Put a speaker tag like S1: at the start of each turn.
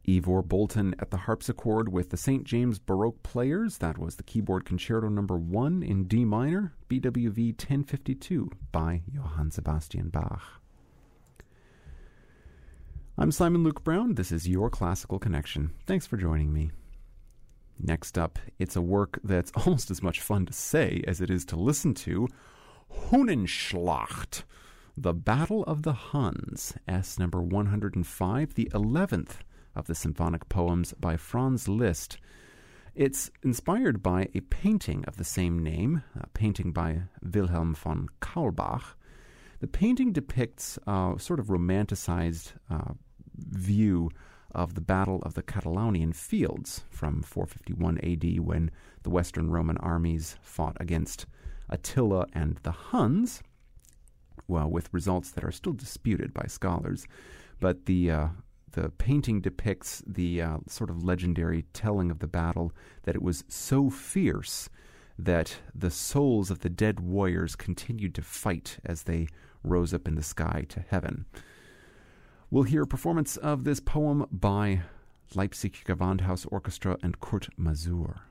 S1: Ivor Bolton at the harpsichord with the St. James Baroque Players. That was the Keyboard Concerto No. 1 in D minor, BWV 1052 by Johann Sebastian Bach. I'm Simon Luke Brown. This is Your Classical Connection. Thanks for joining me. Next up, it's a work that's almost as much fun to say as it is to listen to. Hohenschlacht, The Battle of the Huns, S number 105, the 11th of the symphonic poems by Franz Liszt. It's inspired by a painting of the same name, a painting by Wilhelm von Kaulbach. The painting depicts a sort of romanticized view of the Battle of the Catalaunian Fields from 451 AD, when the Western Roman armies fought against Attila and the Huns, well, with results that are still disputed by scholars. But the painting depicts the sort of legendary telling of the battle, that it was so fierce that the souls of the dead warriors continued to fight as they rose up in the sky to heaven. We'll hear a performance of this poem by Leipzig Gewandhaus Orchestra and Kurt Masur.